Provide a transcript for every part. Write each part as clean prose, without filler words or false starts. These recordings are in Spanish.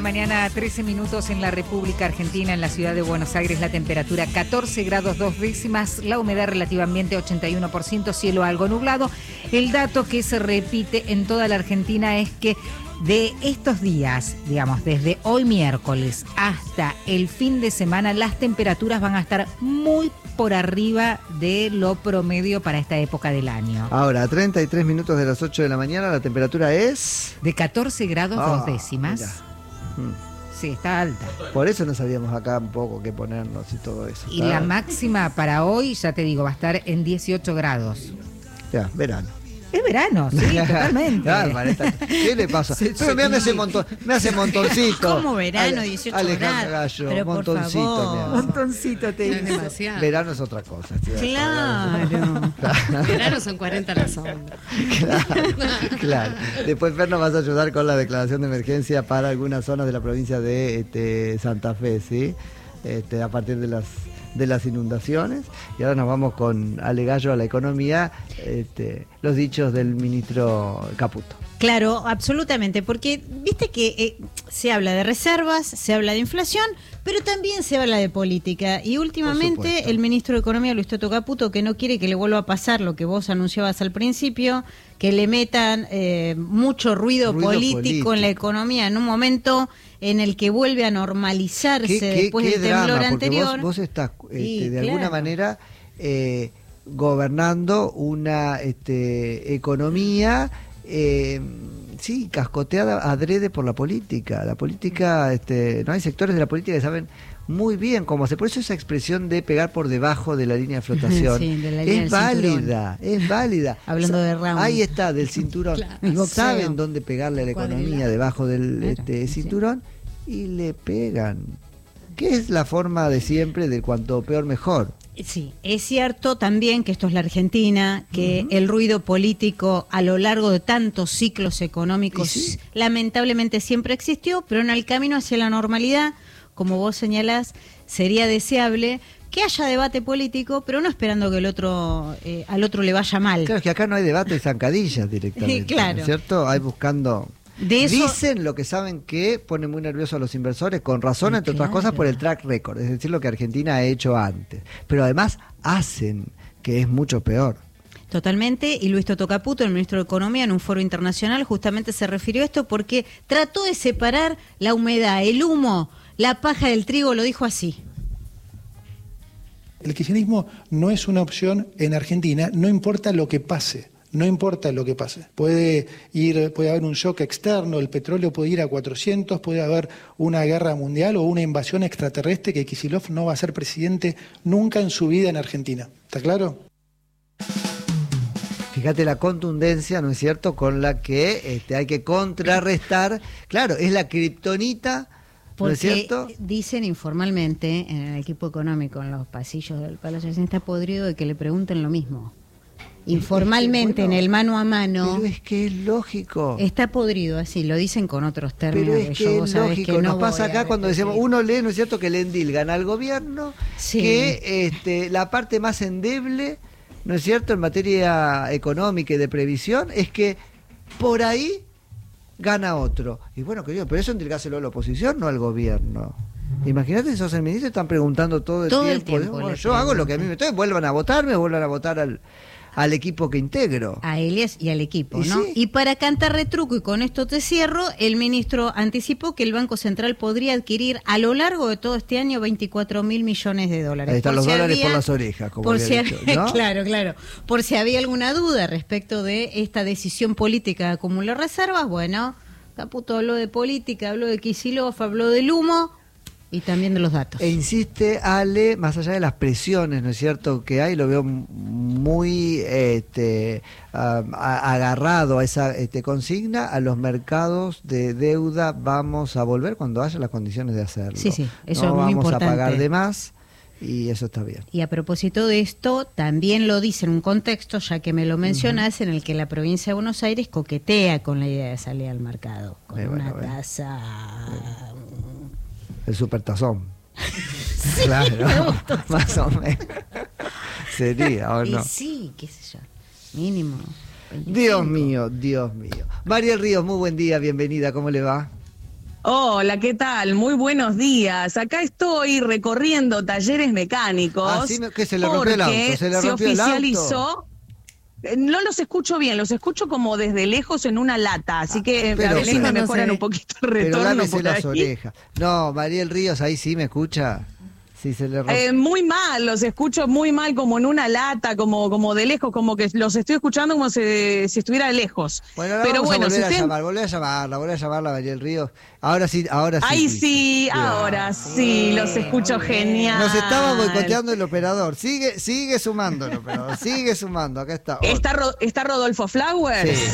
Mañana 13 minutos en la República Argentina, en la ciudad de Buenos Aires, la temperatura 14 grados 2 décimas, la humedad relativa ambiente 81%, cielo algo nublado. El dato que se repite en toda la Argentina es que de estos días, digamos, desde hoy miércoles hasta el fin de semana, las temperaturas van a estar muy por arriba de lo promedio para esta época del año. Ahora, a 33 minutos de las 8 de la mañana, la temperatura es... De 14 grados 2 décimas. Mirá. Sí, está alta. Por eso no sabíamos acá un poco qué ponernos y todo eso. Y la máxima para hoy, ya te digo, va a estar en 18 grados. Ya, verano. Es verano, sí, totalmente. ¿Qué le pasa? Pero me hace montoncito. ¿Cómo verano, 18 Alejandra grados? Gallo, Pero montoncito. Montoncito te digo. Demasiado. Verano es otra cosa. Claro. Verano son 40 a la sombra. Claro. Después, Fer, nos vas a ayudar con la declaración de emergencia para algunas zonas de la provincia de Santa Fe, ¿sí? A partir de las inundaciones. Y ahora nos vamos con Ale Gallo a la economía, los dichos del ministro Caputo. Claro, absolutamente, porque viste que se habla de reservas, se habla de inflación, pero también se habla de política. Y últimamente el ministro de Economía, Luis Toto Caputo, que no quiere que le vuelva a pasar lo que vos anunciabas al principio, que le metan mucho ruido político en la economía en un momento en el que vuelve a normalizarse después del temblor anterior. Vos estás alguna manera gobernando una economía cascoteada adrede por la política. La política, no hay sectores de la política que saben muy bien cómo hacer. Por eso esa expresión de pegar por debajo de la línea de flotación es válida. Hablando de Raúl. Ahí está, del cinturón. Claro. Saben dónde pegarle a la economía debajo del cinturón y le pegan. Que es la forma de siempre de cuanto peor mejor. Sí, es cierto también que esto es la Argentina, que el ruido político a lo largo de tantos ciclos económicos lamentablemente siempre existió, pero en el camino hacia la normalidad, como vos señalás, sería deseable que haya debate político, pero no esperando que al otro le vaya mal. Claro, es que acá no hay debate de zancadillas directamente, claro. ¿No es cierto? Hay buscando... Dicen lo que saben que pone muy nerviosos a los inversores, con razón, entre otras cosas, por el track record, es decir, lo que Argentina ha hecho antes. Pero además hacen, que es mucho peor. Totalmente, y Luis Toto Caputo, el ministro de Economía, en un foro internacional, justamente se refirió a esto porque trató de separar la humedad, el humo, la paja del trigo, lo dijo así. El kirchnerismo no es una opción en Argentina, no importa lo que pase. No importa lo que pase. Puede haber un shock externo, el petróleo puede ir a 400, puede haber una guerra mundial o una invasión extraterrestre que Kicillof no va a ser presidente nunca en su vida en Argentina. ¿Está claro? Fíjate la contundencia, ¿no es cierto?, con la que hay que contrarrestar. Claro, es la kriptonita, ¿no es cierto? Dicen informalmente en el equipo económico, en los pasillos del Palacio, está podrido de que le pregunten lo mismo. Informalmente, en el mano a mano. Pero es que es lógico. Está podrido, así, lo dicen con otros términos. Pero es que es lógico, que nos pasa acá cuando decimos, uno lee, ¿no es cierto?, que le endilgan al gobierno, que la parte más endeble, ¿no es cierto?, en materia económica y de previsión, es que por ahí gana otro. Y bueno, querido, pero eso endilgárselo a la oposición, no al gobierno. Imagínate si sos el ministro, están preguntando todo el tiempo. Bueno, yo hago lo que a mí me toca, vuelvan a votarme, vuelvan a votar al equipo que integro. A Elias y al equipo, ¿no? Sí. Y para cantar retruco, y con esto te cierro, el ministro anticipó que el Banco Central podría adquirir a lo largo de todo este año 24.000 millones de dólares. Ahí están los dólares por las orejas, como había dicho, ¿no? Claro. Por si había alguna duda respecto de esta decisión política de acumular reservas, bueno, Caputo habló de política, habló de Kicillof, habló del humo, y también de los datos. E insiste, Ale, más allá de las presiones, ¿no es cierto?, que hay, lo veo muy agarrado a esa consigna, a los mercados de deuda vamos a volver cuando haya las condiciones de hacerlo. Sí, eso no es muy importante. Vamos a pagar de más y eso está bien. Y a propósito de esto, también lo dice en un contexto, ya que me lo mencionás, en el que la provincia de Buenos Aires coquetea con la idea de salir al mercado, con una tasa... El supertazón. Sí, claro, más o menos. Sería, ¿o no? Y sí, qué sé yo, mínimo 25. Dios mío. Mariel Ríos, muy buen día, bienvenida, ¿cómo le va? Hola, ¿qué tal? Muy buenos días. Acá estoy recorriendo talleres mecánicos. Sí, que se le rompió el auto. Se oficializó. No los escucho bien, los escucho como desde lejos en una lata, así que a veces me mejoran un poquito el retorno. Pero lávese por las ahí. orejas. No, Mariel Ríos, ahí sí me escucha. Sí, se le rompe. Muy mal, los escucho muy mal, como en una lata, como de lejos, como que los estoy escuchando como si estuviera de lejos. Bueno, pero volver si usted... volver a llamarla, Mariel Ríos. Ahora sí. Ay, sí, ahora sí, los escucho genial. Nos estaba boicoteando el operador. Sigue sumando el operador, sigue sumando, acá está. ¿Está Rodolfo Flowers? Sí.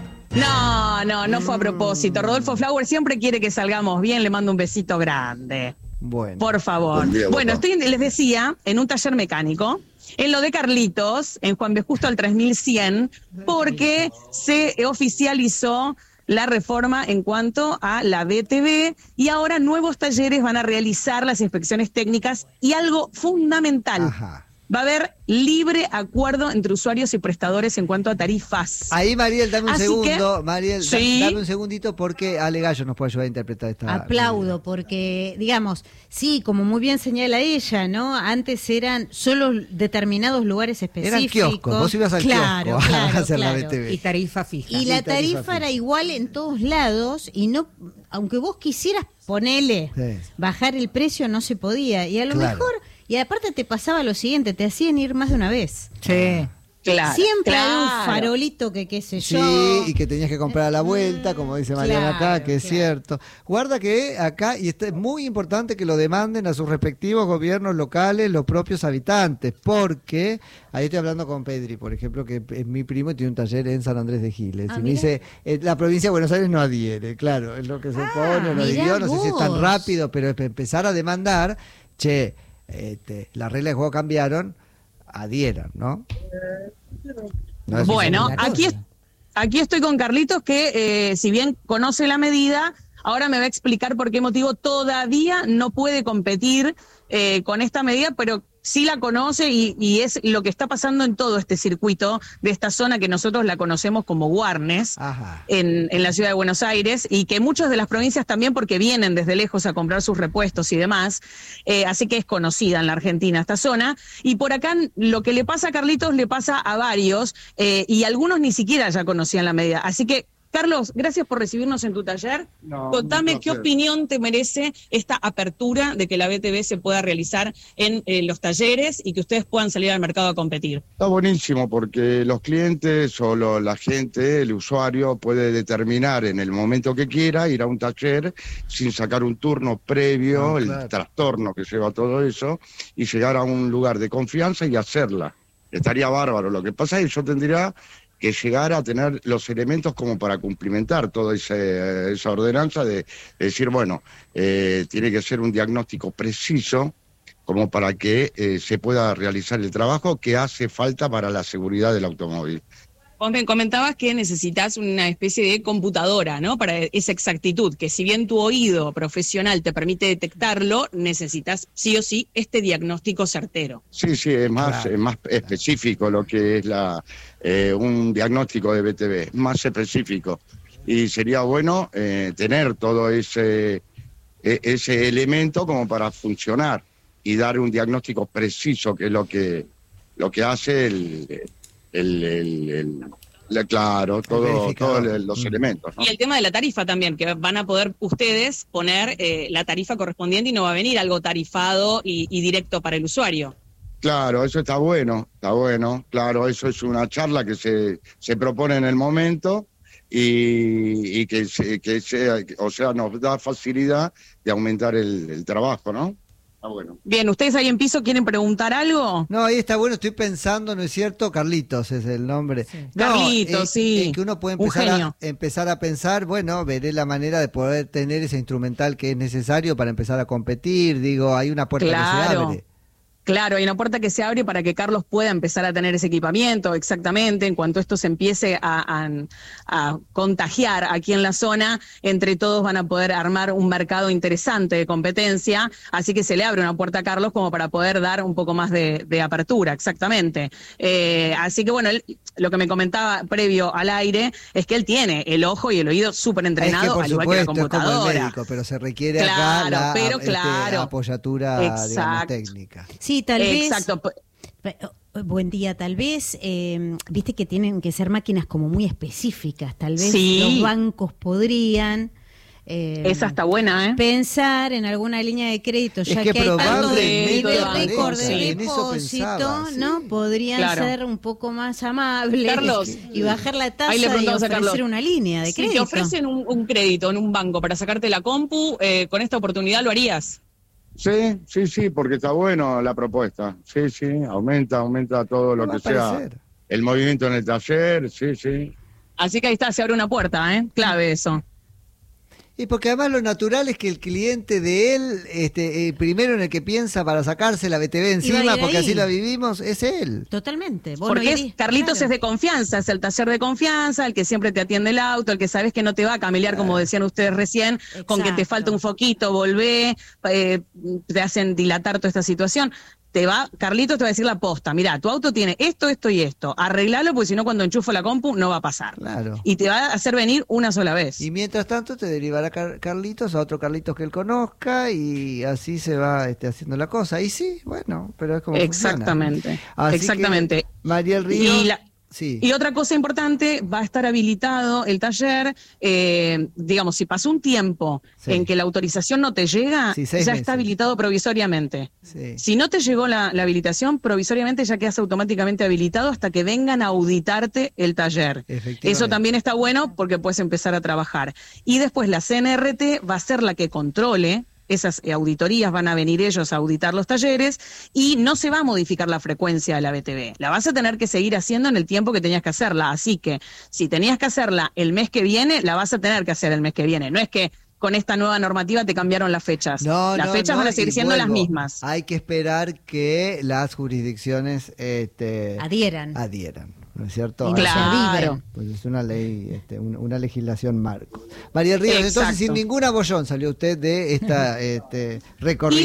No fue a propósito. Rodolfo Flowers siempre quiere que salgamos bien, le mando un besito grande. Bueno. Por favor. Bueno, les decía, en un taller mecánico, en lo de Carlitos, en Juan B. Justo al 3100, porque se oficializó la reforma en cuanto a la BTV y ahora nuevos talleres van a realizar las inspecciones técnicas y algo fundamental. Ajá. Va a haber libre acuerdo entre usuarios y prestadores en cuanto a tarifas. Ahí, Mariel, dame un segundo. Que, Mariel, sí. Dame un segundito porque Ale Gallo nos puede ayudar a interpretar esta. Aplaudo, porque, digamos, sí, como muy bien señala ella, ¿no? Antes eran solo determinados lugares específicos. Eran kioscos, vos ibas al kiosco a hacer la BTV. Y tarifa fija. Y la tarifa era igual en todos lados y no, aunque vos quisieras bajar el precio, no se podía. Y a lo mejor... Y aparte te pasaba lo siguiente, te hacían ir más de una vez. Sí. Claro, siempre hay un farolito que qué sé yo. Sí, y que tenías que comprar a la vuelta, como dice Mariana acá, que es cierto. Guarda que acá, y es muy importante que lo demanden a sus respectivos gobiernos locales, los propios habitantes, porque, ahí estoy hablando con Pedri, por ejemplo, que es mi primo y tiene un taller en San Andrés de Giles. Y me dice, la provincia de Buenos Aires no adhiere, claro, es lo que se pone, lo adhirió, no sé si es tan rápido, pero empezar a demandar, las reglas de juego cambiaron, adhieran, ¿no? Bueno, aquí estoy con Carlitos que si bien conoce la medida, ahora me va a explicar por qué motivo todavía no puede competir con esta medida, pero sí la conoce y es lo que está pasando en todo este circuito de esta zona que nosotros la conocemos como Warnes, en la ciudad de Buenos Aires, y que muchas de las provincias también porque vienen desde lejos a comprar sus repuestos y demás, así que es conocida en la Argentina esta zona, y por acá lo que le pasa a Carlitos le pasa a varios, y algunos ni siquiera ya conocían la medida, así que Carlos, gracias por recibirnos en tu taller. Contame qué opinión te merece esta apertura de que la BTV se pueda realizar en los talleres y que ustedes puedan salir al mercado a competir. Está buenísimo porque los clientes o la gente, el usuario, puede determinar en el momento que quiera ir a un taller sin sacar un turno previo, el trastorno que lleva todo eso, y llegar a un lugar de confianza y hacerla. Estaría bárbaro. Lo que pasa es que yo tendría que llegar a tener los elementos como para cumplimentar toda esa ordenanza de decir, bueno, tiene que ser un diagnóstico preciso como para que se pueda realizar el trabajo que hace falta para la seguridad del automóvil. Vos me comentabas que necesitas una especie de computadora, ¿no? Para esa exactitud, que si bien tu oído profesional te permite detectarlo, necesitas sí o sí este diagnóstico certero. Sí, es más específico lo que es un diagnóstico de BTV, más específico. Y sería bueno tener todo ese elemento como para funcionar y dar un diagnóstico preciso, que es lo que hace todos los elementos, ¿no? Y el tema de la tarifa también, que van a poder ustedes poner la tarifa correspondiente y no va a venir algo tarifado y directo para el usuario. Claro, eso está bueno, claro, eso es una charla que se propone en el momento y que nos da facilidad de aumentar el trabajo, ¿no? Bueno. Bien, ¿ustedes ahí en piso quieren preguntar algo? No, ahí está bueno, estoy pensando, ¿no es cierto? Carlitos es el nombre. Sí. Carlitos, sí. Que uno puede empezar a pensar, bueno, veré la manera de poder tener ese instrumental que es necesario para empezar a competir. Digo, hay una puerta que se abre. Claro, hay una puerta que se abre para que Carlos pueda empezar a tener ese equipamiento, exactamente, en cuanto esto se empiece a contagiar aquí en la zona, entre todos van a poder armar un mercado interesante de competencia, así que se le abre una puerta a Carlos como para poder dar un poco más de apertura, exactamente. Así que bueno, lo que me comentaba previo al aire es que él tiene el ojo y el oído súper entrenado, al igual que la computadora. Es como el médico, pero se requiere acá la apoyatura, digamos, técnica. Sí, tal vez. Exacto. Buen día, tal vez, viste que tienen que ser máquinas como muy específicas, tal vez los bancos podrían... esa está buena, pensar en alguna línea de crédito, ya que hay tanto de récord de depósito, ¿no? Podrían ser un poco más amables, Carlos, y bajar la tasa y ofrecer una línea de crédito. Si te ofrecen un crédito en un banco para sacarte la compu, con esta oportunidad lo harías. Sí, porque está bueno la propuesta. Sí, aumenta todo lo que sea. El movimiento en el taller, sí. Así que ahí está, se abre una puerta, clave eso. Y porque además lo natural es que el cliente de él, primero en el que piensa para sacarse la BTV encima, porque así la vivimos, es él. Totalmente. Porque Carlitos es de confianza, es el taller de confianza, el que siempre te atiende el auto, el que sabes que no te va a camelear, como decían ustedes recién, con que te falta un foquito, volvé, te hacen dilatar toda esta situación. Carlitos te va a decir la posta, mirá, tu auto tiene esto y esto, arreglalo porque si no cuando enchufo la compu no va a pasar. Claro. Y te va a hacer venir una sola vez. Y mientras tanto te derivará Carlitos a otro Carlitos que él conozca y así se va haciendo la cosa. Y sí, bueno, pero es como exactamente, funciona. exactamente. María del Río... Y otra cosa importante, va a estar habilitado el taller, digamos, si pasó un tiempo en que la autorización no te llega, ya está habilitado provisoriamente. Sí. Si no te llegó la habilitación, provisoriamente ya quedas automáticamente habilitado hasta que vengan a auditarte el taller. Eso también está bueno porque puedes empezar a trabajar. Y después la CNRT va a ser la que controle. Esas auditorías van a venir ellos a auditar los talleres y no se va a modificar la frecuencia de la BTV. La vas a tener que seguir haciendo en el tiempo que tenías que hacerla. Así que si tenías que hacerla el mes que viene, la vas a tener que hacer el mes que viene. No es que con esta nueva normativa te cambiaron las fechas. Las fechas van a seguir siendo las mismas. Hay que esperar que las jurisdicciones adhieran. ¿No es cierto? Claro. Pues es una ley, una legislación marco. María Ríos, entonces sin ningún abollón salió usted de esta recorrida.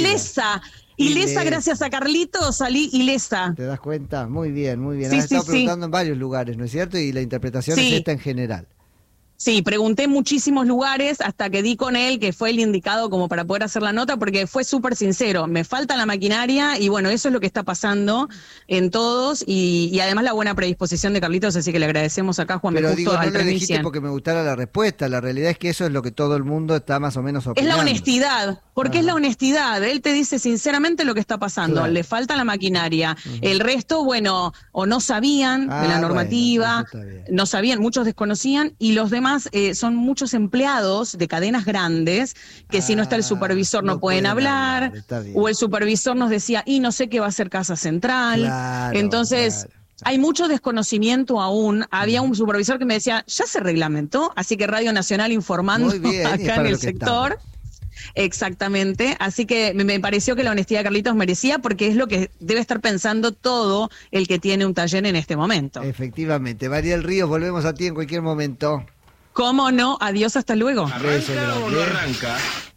Ilesa, gracias a Carlitos, salí ilesa. ¿Te das cuenta? Muy bien. Has estado preguntando en varios lugares, ¿no es cierto? Y la interpretación es esta en general. Sí, pregunté en muchísimos lugares hasta que di con él, que fue el indicado como para poder hacer la nota, porque fue súper sincero. Me falta la maquinaria y bueno, eso es lo que está pasando en todos y además la buena predisposición de Carlitos, así que le agradecemos acá, Juan. Pero digo, no le dijiste porque me gustara la respuesta. La realidad es que eso es lo que todo el mundo está más o menos opinando. Es la honestidad, porque es la honestidad. Él te dice sinceramente lo que está pasando. Claro. Le falta la maquinaria. El resto, bueno, o no sabían de la normativa, no sabían, muchos desconocían y los demás son muchos empleados de cadenas grandes que si no está el supervisor no pueden hablar, o el supervisor nos decía, y no sé qué va a ser Casa Central. Claro, entonces... Claro. Hay mucho desconocimiento aún. Había un supervisor que me decía, ya se reglamentó, así que Radio Nacional informando acá en el sector. Exactamente, así que me pareció que la honestidad de Carlitos merecía porque es lo que debe estar pensando todo el que tiene un taller en este momento. Efectivamente. María del Río, volvemos a ti en cualquier momento. ¿Cómo no? Adiós, hasta luego. ¿Arranca o no arranca?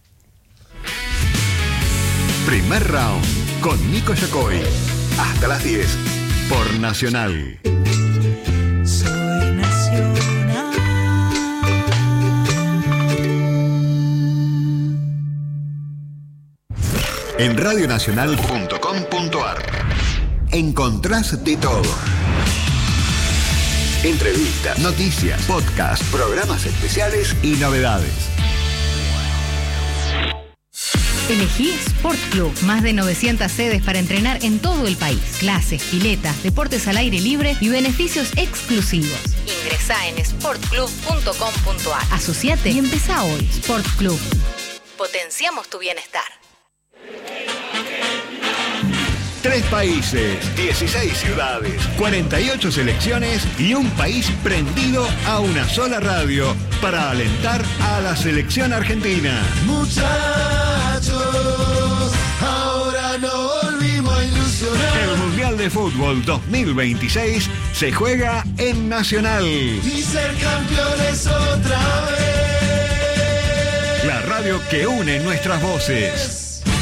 Primer round con Nico Yacoy. Hasta las 10 por Nacional. Soy Nacional. En radionacional.com.ar encontrás de todo. Entrevistas, noticias, podcasts, programas especiales y novedades. Elegí Sport Club. Más de 900 sedes para entrenar en todo el país. Clases, piletas, deportes al aire libre y beneficios exclusivos. Ingresá en sportclub.com.ar. Asociate y empezá hoy. Sport Club. Potenciamos tu bienestar. 3 países, 16 ciudades, 48 selecciones y un país prendido a una sola radio para alentar a la selección argentina. Muchachos, ahora no volvimos a ilusionar. Mundial de Fútbol 2026 se juega en Nacional. Y ser campeones otra vez. La radio que une nuestras voces.